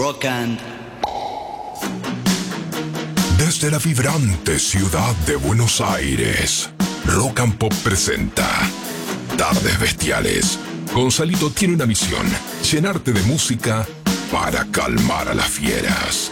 rock and... Desde la vibrante ciudad de Buenos Aires, Rock and Pop presenta Tardes Bestiales. Gonzalito tiene una misión: llenarte de música para calmar a las fieras.